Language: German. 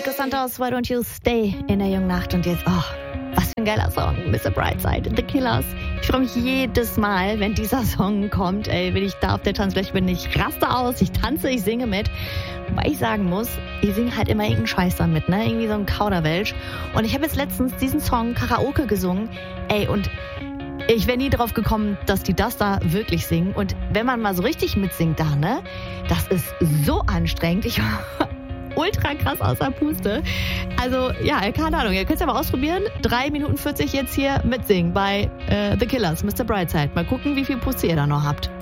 Nico Santos, Why Don't You Stay in der jungen Nacht. Und jetzt, was für ein geiler Song, Mr. Brightside, The Killers. Ich freue mich jedes Mal, wenn dieser Song kommt. Wenn ich da auf der Tanzfläche bin, ich raste aus, ich tanze, ich singe mit. Weil ich sagen muss, ich singe halt immer irgendeinen Scheiß damit, ne? Irgendwie so ein Kauderwelsch. Und ich habe jetzt letztens diesen Song Karaoke gesungen. Und ich wäre nie drauf gekommen, dass die das da wirklich singen. Und wenn man mal so richtig mitsingt da, ne? Das ist so anstrengend. Ich war ultra krass aus der Puste. Also, ja, keine Ahnung. Ihr könnt es ja mal ausprobieren. 3 Minuten 40 jetzt hier mitsingen bei The Killers, Mr. Brightside. Mal gucken, wie viel Puste ihr da noch habt.